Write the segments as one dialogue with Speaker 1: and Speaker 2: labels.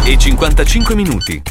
Speaker 1: e 55 minuti.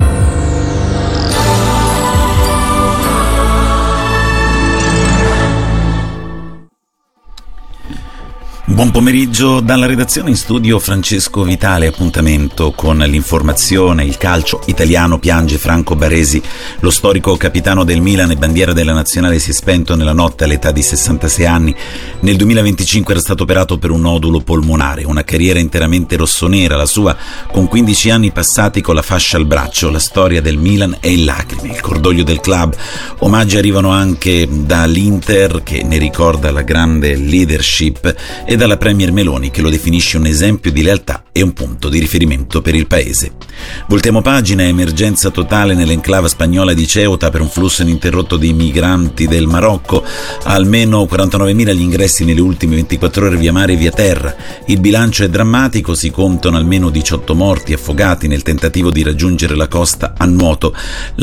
Speaker 2: Buon pomeriggio dalla redazione, in studio Francesco Vitale. Appuntamento con l'informazione. Il calcio italiano piange Franco Baresi, lo storico capitano del Milan e bandiera della nazionale si è spento nella notte all'età di 66 anni. Nel 2025 era stato operato per un nodulo polmonare, una carriera interamente rossonera, la sua con 15 anni passati con la fascia al braccio. La storia del Milan è in lacrime, il cordoglio del club. Omaggi arrivano anche dall'Inter, che ne ricorda la grande leadership, e dalla Premier Meloni, che lo definisce un esempio di lealtà e un punto di riferimento per il paese. Voltiamo pagina. Emergenza totale nell'enclave spagnola di Ceuta per un flusso ininterrotto di migranti del Marocco. Almeno 49.000 gli ingressi nelle ultime 24 ore via mare e via terra. Il bilancio è drammatico, si contano almeno 18 morti affogati nel tentativo di raggiungere la costa a nuoto.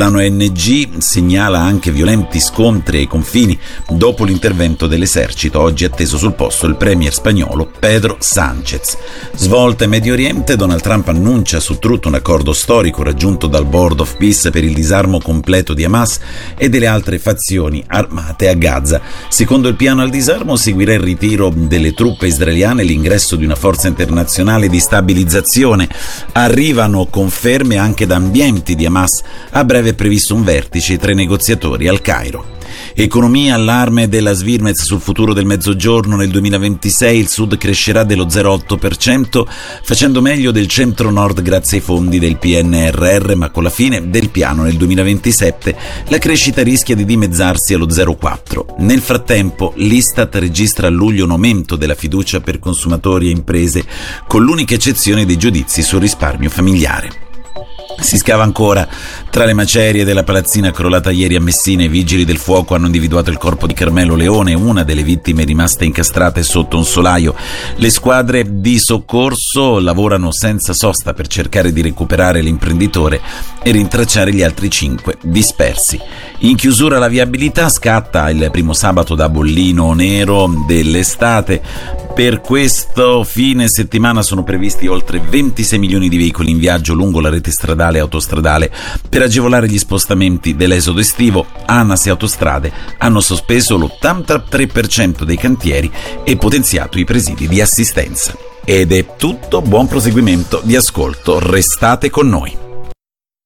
Speaker 2: L'ONG segnala anche violenti scontri ai confini dopo l'intervento dell'esercito. Oggi è atteso sul posto il premier spagnolo Pedro Sánchez. Svolta in Medio Oriente, Donald Trump annuncia su Truth un accordo storico raggiunto dal Board of Peace per il disarmo completo di Hamas e delle altre fazioni armate a Gaza. Secondo il piano al disarmo seguirà il ritiro delle truppe israeliane e l'ingresso di una forza internazionale di stabilizzazione. Arrivano conferme anche da ambienti di Hamas. A breve è previsto un vertice tra i negoziatori al Cairo. Economia, allarme della Svimez sul futuro del Mezzogiorno. Nel 2026 il Sud crescerà dello 0,8%, facendo meglio del Centro-Nord grazie ai fondi del PNRR, ma con la fine del piano nel 2027 la crescita rischia di dimezzarsi allo 0,4%. Nel frattempo l'Istat registra a luglio un aumento della fiducia per consumatori e imprese, con l'unica eccezione dei giudizi sul risparmio familiare. Si scava ancora tra le macerie della palazzina crollata ieri a Messina. I vigili del fuoco hanno individuato il corpo di Carmelo Leone, una delle vittime rimaste incastrate sotto un solaio. Le squadre di soccorso lavorano senza sosta per cercare di recuperare l'imprenditore e rintracciare gli altri 5 dispersi. In chiusura la viabilità, scatta il primo sabato da bollino nero dell'estate. Per questo fine settimana sono previsti oltre 26 milioni di veicoli in viaggio lungo la rete stradale e autostradale. Per agevolare gli spostamenti dell'esodo estivo, ANAS e Autostrade hanno sospeso l'83% dei cantieri e potenziato i presidi di assistenza. Ed è tutto, buon proseguimento di ascolto, restate con noi.